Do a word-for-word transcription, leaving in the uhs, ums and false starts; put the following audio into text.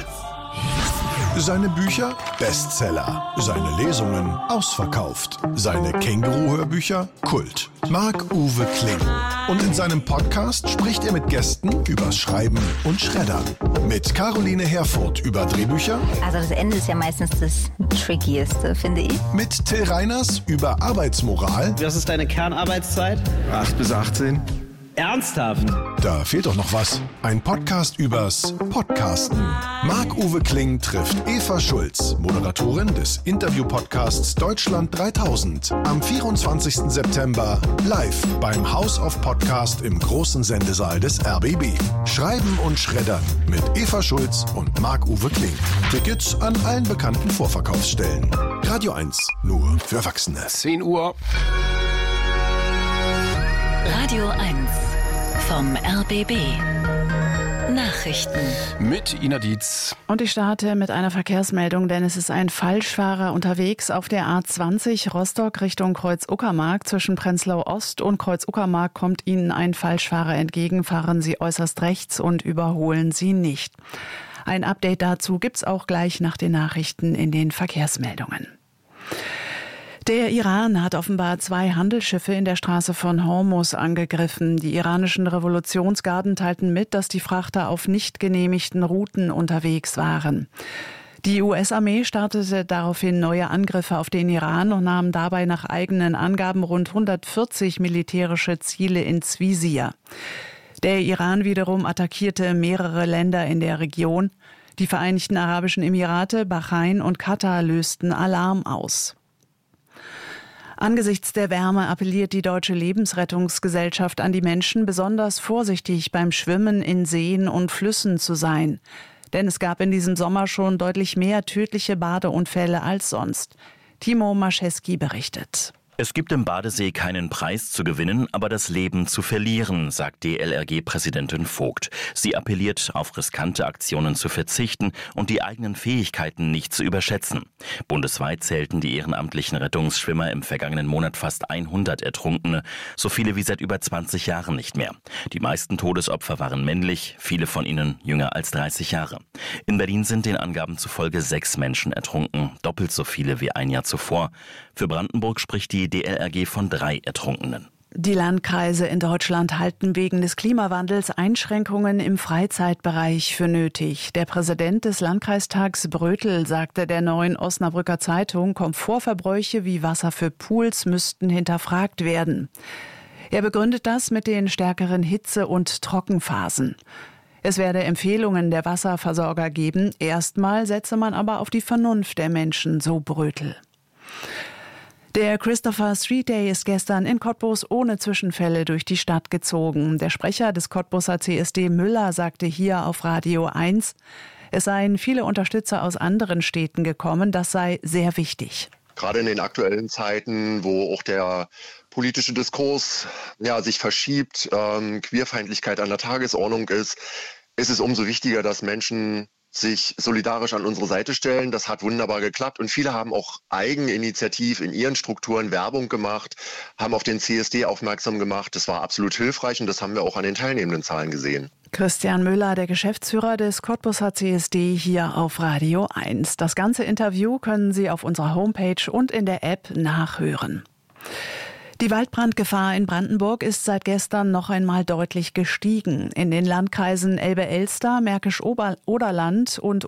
Seine Bücher Bestseller, seine Lesungen ausverkauft, seine Känguru-Hörbücher Kult. Marc-Uwe Kling. Und in seinem Podcast spricht er mit Gästen übers Schreiben und Schreddern. Mit Caroline Herfurth über Drehbücher. Also das Ende ist ja meistens das Trickieste, finde ich. Mit Till Reiners über Arbeitsmoral. Was ist deine Kernarbeitszeit? acht bis achtzehn. Ernsthaft? Da fehlt doch noch was. Ein Podcast übers Podcasten. Marc-Uwe Kling trifft Eva Schulz, Moderatorin des Interview-Podcasts Deutschland dreitausend. Am vierundzwanzigsten September live beim House of Podcast im großen Sendesaal des R B B. Schreiben und Schreddern mit Eva Schulz und Marc-Uwe Kling. Tickets an allen bekannten Vorverkaufsstellen. Radio eins, nur für Erwachsene. zehn Uhr. Radio eins vom R B B. Nachrichten. Mit Ina Dietz. Und ich starte mit einer Verkehrsmeldung, denn es ist ein Falschfahrer unterwegs auf der A zwanzig Rostock Richtung Kreuz-Uckermark. Zwischen Prenzlau Ost und Kreuz-Uckermark kommt Ihnen ein Falschfahrer entgegen. Fahren Sie äußerst rechts und überholen Sie nicht. Ein Update dazu gibt's auch gleich nach den Nachrichten in den Verkehrsmeldungen. Der Iran hat offenbar zwei Handelsschiffe in der Straße von Hormuz angegriffen. Die iranischen Revolutionsgarden teilten mit, dass die Frachter auf nicht genehmigten Routen unterwegs waren. Die U S-Armee startete daraufhin neue Angriffe auf den Iran und nahm dabei nach eigenen Angaben rund hundertvierzig militärische Ziele ins Visier. Der Iran wiederum attackierte mehrere Länder in der Region. Die Vereinigten Arabischen Emirate, Bahrain und Katar lösten Alarm aus. Angesichts der Wärme appelliert die Deutsche Lebensrettungsgesellschaft an die Menschen, besonders vorsichtig beim Schwimmen in Seen und Flüssen zu sein. Denn es gab in diesem Sommer schon deutlich mehr tödliche Badeunfälle als sonst. Timo Mascheski berichtet. Es gibt im Badesee keinen Preis zu gewinnen, aber das Leben zu verlieren, sagt D L R G-Präsidentin Vogt. Sie appelliert, auf riskante Aktionen zu verzichten und die eigenen Fähigkeiten nicht zu überschätzen. Bundesweit zählten die ehrenamtlichen Rettungsschwimmer im vergangenen Monat fast hundert Ertrunkene, so viele wie seit über zwanzig Jahren nicht mehr. Die meisten Todesopfer waren männlich, viele von ihnen jünger als dreißig Jahre. In Berlin sind den Angaben zufolge sechs Menschen ertrunken, doppelt so viele wie ein Jahr zuvor. Für Brandenburg spricht die D L R G von drei Ertrunkenen. Die Landkreise in Deutschland halten wegen des Klimawandels Einschränkungen im Freizeitbereich für nötig. Der Präsident des Landkreistags Brötel sagte der Neuen Osnabrücker Zeitung, Komfortverbräuche wie Wasser für Pools müssten hinterfragt werden. Er begründet das mit den stärkeren Hitze- und Trockenphasen. Es werde Empfehlungen der Wasserversorger geben. Erstmal setze man aber auf die Vernunft der Menschen, so Brötel. Der Christopher Street Day ist gestern in Cottbus ohne Zwischenfälle durch die Stadt gezogen. Der Sprecher des Cottbuser C S D Müller sagte hier auf Radio eins, es seien viele Unterstützer aus anderen Städten gekommen, das sei sehr wichtig. Gerade in den aktuellen Zeiten, wo auch der politische Diskurs ja, sich verschiebt, ähm, Queerfeindlichkeit an der Tagesordnung ist, ist es umso wichtiger, dass Menschen sich solidarisch an unsere Seite stellen. Das hat wunderbar geklappt und viele haben auch eigeninitiativ in ihren Strukturen Werbung gemacht, haben auf den C S D aufmerksam gemacht. Das war absolut hilfreich und das haben wir auch an den teilnehmenden Zahlen gesehen. Christian Müller, der Geschäftsführer des Cottbuser C S D, hier auf Radio eins. Das ganze Interview können Sie auf unserer Homepage und in der App nachhören. Die Waldbrandgefahr in Brandenburg ist seit gestern noch einmal deutlich gestiegen. In den Landkreisen Elbe-Elster, Märkisch-Oderland und